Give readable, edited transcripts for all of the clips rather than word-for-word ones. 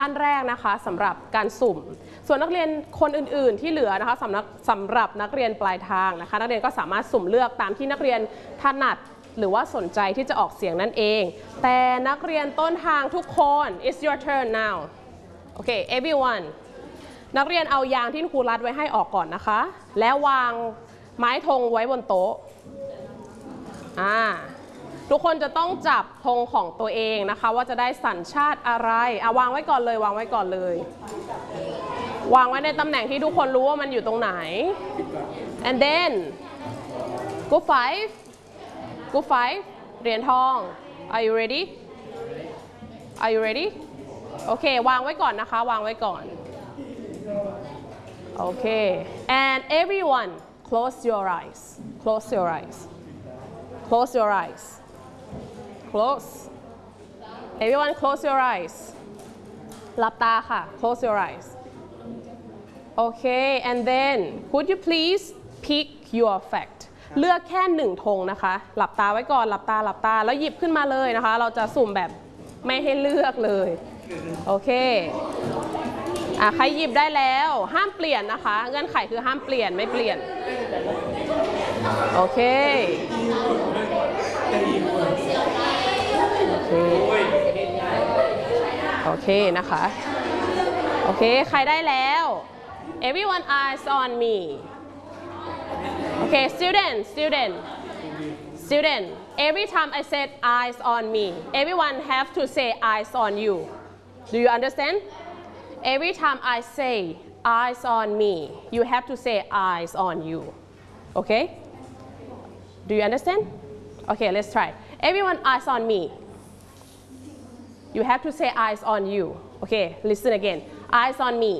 อันแรกนะคะสำหรับการสุ่มส่วนนักเรียนคนอื่นๆที่เหลือนะคะสำหรับนักเรียนปลายทางนะคะนักเรียนก็สามารถสุ่มเลือกตามที่นักเรียนถนัดหรือว่าสนใจที่จะออกเสียงนั่นเองแต่นักเรียนต้นทางทุกคน it's your turn now โอเค everyone นักเรียนเอายางที่ครูรัดไว้ให้ออกก่อนนะคะแล้ววางไม้ธงไว้บนโต๊ะทุกคนจะต้องจับธงของตัวเองนะคะว่าจะได้สัญชาติอะไรวางไว้ก่อนเลยวางไว้ก่อนเลยวางไว้ในตำแหน่งที่ทุกคนรู้ว่ามันอยู่ตรงไหน and then group 5เหรียญทอง are you ready โอเควางไว้ก่อนนะคะวางไว้ก่อนโอเค and everyone close your eyes close everyone close your eyes หลับตาค่ะ close your eyes okay and then could you please pick your fact เลือกแค่1ธงนะคะหลับตาไว้ก่อนหลับตาแล้วหยิบขึ้นมาเลยนะคะเราจะสุ่มแบบไม่ให้เลือกเลยโอเคใครหยิบได้แล้วห้ามเปลี่ยนนะคะเงื่อนไขคือห้ามเปลี่ยนไม่เปลี่ยนโอเคนะคะโอเคใครได้แล้ว everyone eyes on me โอเค student every time I said eyes on me everyone have to say eyes on you do you understand every time I say eyes on me you have to say eyes on you okay do you understand okay let's try everyone eyes on me you have to say eyes on you okay listen again eyes on me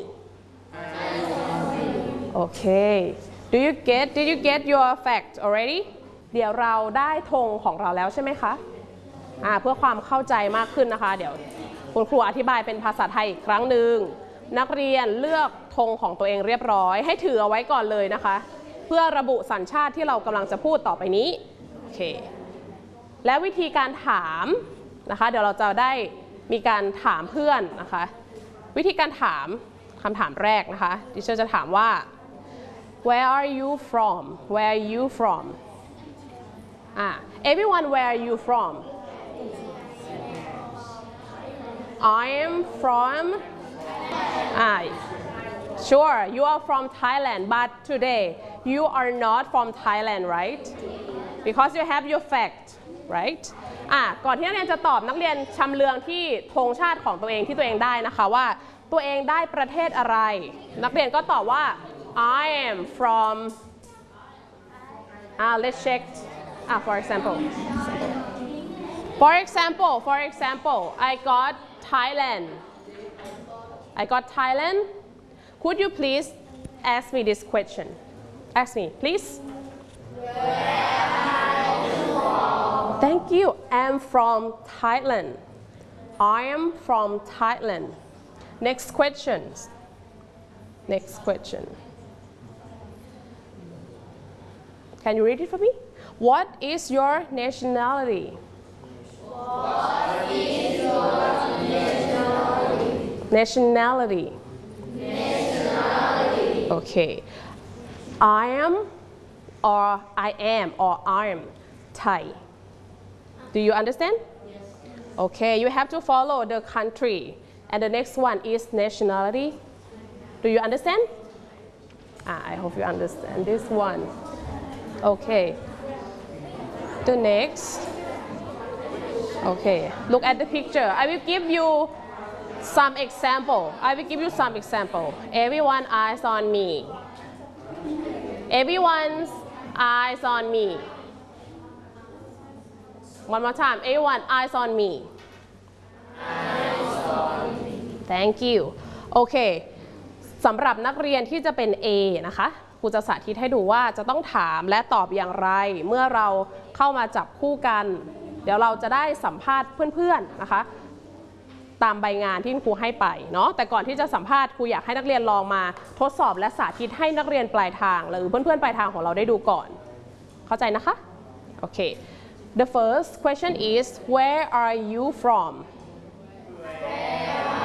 okay did you get your fact already เดี๋ยวเราได้ธงของเราแล้วใช่ไหมคะเพื่อความเข้าใจมากขึ้นนะคะเดี๋ยวคุณครูอธิบายเป็นภาษาไทยอีกครั้งหนึ่งนักเรียนเลือกธงของตัวเองเรียบร้อยให้ถือเอาไว้ก่อนเลยนะคะเพื่อระบุสัญชาติที่เรากำลังจะพูดต่อไปนี้โอเคและวิธีการถามนะคะเดี๋ยวเราจะได้มีการถามเพื่อนนะคะวิธีการถามคำถามแรกนะคะดิฉันจะถามว่า where are you from everyone where are you from I am from sure you are from Thailand but today you are not from Thailand right because you have your fact rightก่อนที่นักเรียนจะตอบนักเรียนชำเลืองที่ธงชาติของตัวเองที่ตัวเองได้นะคะว่าตัวเองได้ประเทศอะไรนักเรียนก็ตอบว่า I am from let's check for example I got Thailand could you please ask me this question ask me please Thank you. I'm from Thailand. I am from Thailand. Next question. Can you read it for me? What is your nationality? Nationality. Okay. I am Thai. Do you understand? Yes. Okay, you have to follow the country. And the next one is nationality. Do you understand? I hope you understand this one. Okay. The next. Okay, look at the picture. I will give you some example. Everyone eyes on me. Everyone's eyes on me. One more time. Everyone, eyes on me. Thank you. โอเคสำหรับนักเรียนที่จะเป็น A นะคะครูจะสาธิตให้ดูว่าจะต้องถามและตอบอย่างไรเมื่อเราเข้ามาจับคู่กันเดี๋ยวเราจะได้สัมภาษณ์เพื่อนๆนะคะตามใบงานที่ครูให้ไปเนาะแต่ก่อนที่จะสัมภาษณ์ครูอยากให้นักเรียนลองมาทดสอบและสาธิตให้นักเรียนปลายทางหรือเพื่อนๆปลายทางของเราได้ดูก่อนเข้าใจนะคะโอเคThe first question is where are you from